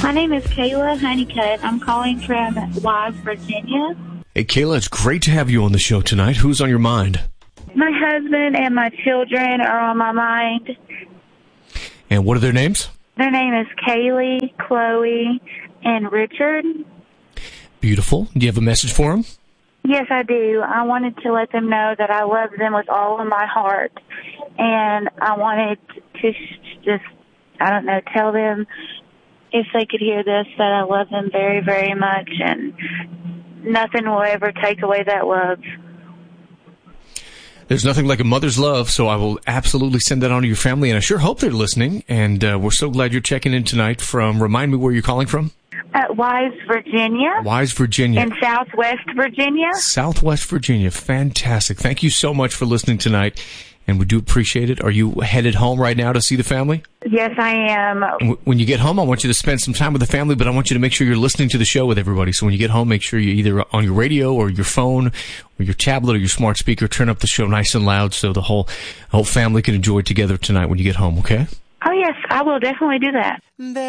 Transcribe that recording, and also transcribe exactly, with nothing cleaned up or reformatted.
My name is Kayla Honeycutt. I'm calling from Wise, Virginia. Hey, Kayla, it's great to have you on the show tonight. Who's on your mind? My husband and my children are on my mind. And what are their names? Their name is Kaylee, Chloe, and Richard. Beautiful. Do you have a message for them? Yes, I do. I wanted to let them know that I love them with all of my heart. And I wanted to just, I don't know, tell them if they could hear this that I love them very, very much. And nothing will ever take away that love. There's nothing like a mother's love, so I will absolutely send that on to your family. And I sure hope they're listening. And uh, we're so glad you're checking in tonight from, remind me where you're calling from? Uh, Wise, Virginia. Wise, Virginia. In Southwest Virginia. Southwest Virginia. Fantastic. Thank you so much for listening tonight, and we do appreciate it. Are you headed home right now to see the family? Yes, I am. When you get home, I want you to spend some time with the family, but I want you to make sure you're listening to the show with everybody. So when you get home, make sure you're either on your radio or your phone or your tablet or your smart speaker. Turn up the show nice and loud so the whole, whole family can enjoy it together tonight when you get home, okay? Oh, yes, I will definitely do that.